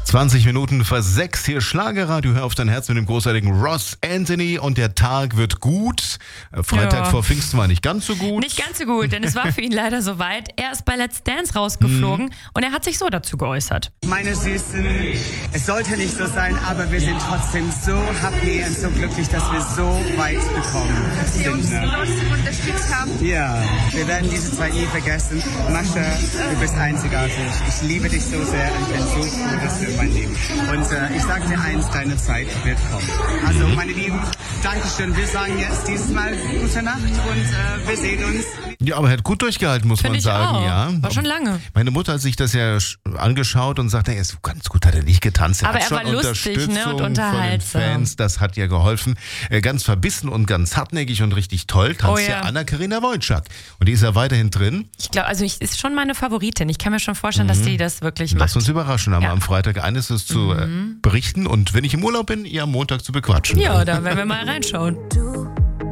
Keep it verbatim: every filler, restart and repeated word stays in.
zwanzig Minuten vor sechs, hier Schlagerradio, hör auf dein Herz mit dem großartigen Ross Anthony und der Tag wird gut. Freitag Ja. vor Pfingsten war nicht ganz so gut. Nicht ganz so gut, denn es war für ihn leider soweit. Er ist bei Let's Dance rausgeflogen Mhm. und er hat sich so dazu geäußert. Meine Süßen, es sollte nicht so sein, aber wir sind trotzdem so happy und so glücklich, dass wir so weit gekommen Dass Sie uns sind. Ne? trotzdem unterstützt haben. Ja, wir werden diese Zeit nie vergessen. Mascha, du bist einzigartig. Ich liebe dich so sehr und ich bin so froh, dass du in mein Leben. Und äh, ich sage dir eins, deine Zeit wird kommen. Also, meine Lieben, Dankeschön. Wir sagen jetzt dieses Mal gute Nacht und äh, wir sehen uns. Ja, aber er hat gut durchgehalten, muss Finde man ich sagen. auch. Ja. War schon lange. Meine Mutter hat sich das ja sch- angeschaut und sagte, er ist ganz gut, hat er nicht getanzt. Er Aber hat er schon war lustig, ne, und Unterstützung von den unterhaltsam. Fans, das hat ja geholfen. Äh, Ganz verbissen und ganz hartnäckig und richtig toll tanzt Oh ja ja. Anna-Karina Wojcik. Und die ist ja weiterhin drin. Ich glaube, also ich, ist schon meine Favoritin. Ich kann mir schon vorstellen, dass die das wirklich Lass macht. uns überraschen, haben wir Ja. am Freitag eines zu äh, berichten und wenn ich im Urlaub bin, ihr am Montag zu bequatschen. Ja, da werden wir mal reinschauen. Du